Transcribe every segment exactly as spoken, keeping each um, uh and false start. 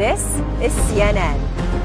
This is C N N.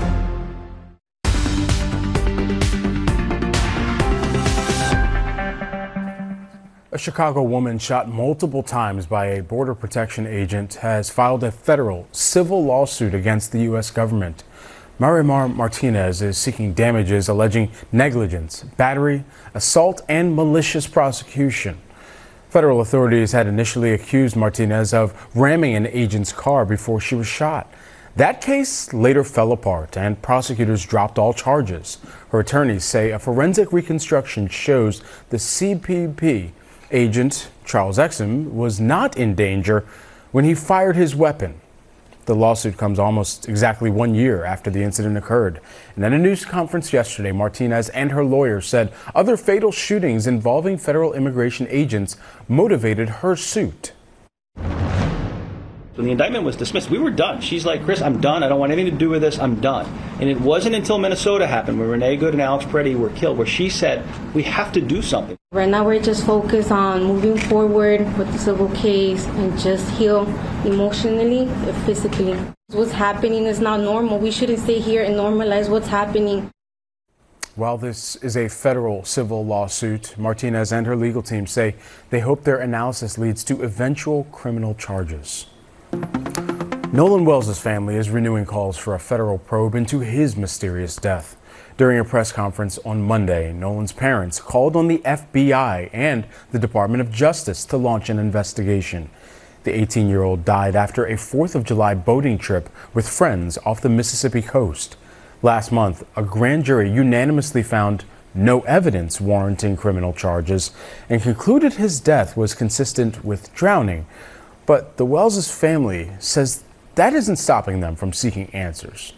A Chicago woman shot multiple times by a Border Protection agent has filed a federal civil lawsuit against the U S government. Marimar Martinez is seeking damages alleging negligence, battery, assault, and malicious prosecution. Federal authorities had initially accused Martinez of ramming an agent's car before she was shot. That case later fell apart and prosecutors dropped all charges. Her attorneys say a forensic reconstruction shows the C B P agent, Charles Exum, was not in danger when he fired his weapon. The lawsuit comes almost exactly one year after the incident occurred. And at a news conference yesterday, Martinez and her lawyer said other fatal shootings involving federal immigration agents motivated her suit. When the indictment was dismissed, we were done. She's like, Chris, I'm done. I don't want anything to do with this. I'm done. And it wasn't until Minnesota happened, where Renee Good and Alex Peretti were killed, where she said, we have to do something. Right now, we're just focused on moving forward with the civil case and just heal emotionally and physically. What's happening is not normal. We shouldn't stay here and normalize what's happening. While this is a federal civil lawsuit, Martinez and her legal team say they hope their analysis leads to eventual criminal charges. Nolan Wells' family is renewing calls for a federal probe into his mysterious death. During a press conference on Monday, Nolan's parents called on the F B I and the Department of Justice to launch an investigation. The eighteen-year-old died after a fourth of July boating trip with friends off the Mississippi coast. Last month, a grand jury unanimously found no evidence warranting criminal charges and concluded his death was consistent with drowning. But the Wells' family says that isn't stopping them from seeking answers.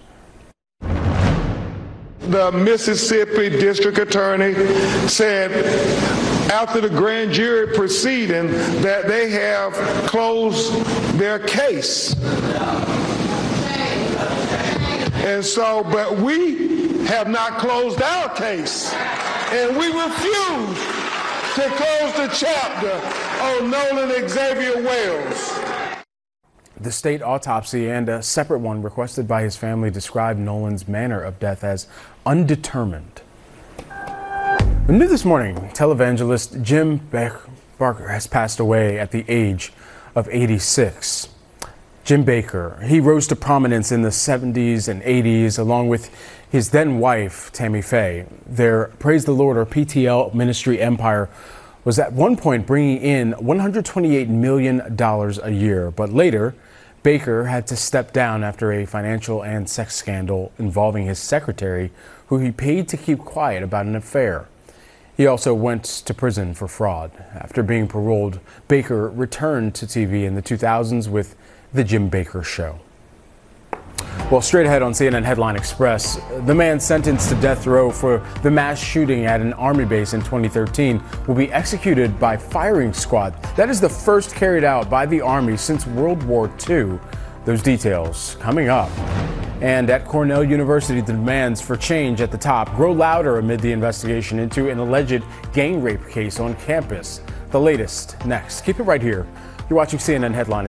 The Mississippi District Attorney said after the grand jury proceeding that they have closed their case. And so, but we have not closed our case, and we refuse to close the chapter on Nolan Xavier Wells. The state autopsy and a separate one requested by his family described Nolan's manner of death as undetermined. New this morning, televangelist Jim Bakker has passed away at the age of eighty-six. Jim Bakker, he rose to prominence in the seventies and eighties along with his then wife, Tammy Faye. Their Praise the Lord or P T L ministry empire was at one point bringing in one hundred twenty-eight million dollars a year, but later Bakker had to step down after a financial and sex scandal involving his secretary, who he paid to keep quiet about an affair. He also went to prison for fraud. After being paroled, Bakker returned to T V in the two thousands with The Jim Bakker Show. Well, straight ahead on C N N Headline Express, the man sentenced to death row for the mass shooting at an Army base in twenty thirteen will be executed by firing squad. That is the first carried out by the Army since World War Two. Those details coming up. And at Cornell University, the demands for change at the top grow louder amid the investigation into an alleged gang rape case on campus. The latest next. Keep it right here. You're watching C N N Headline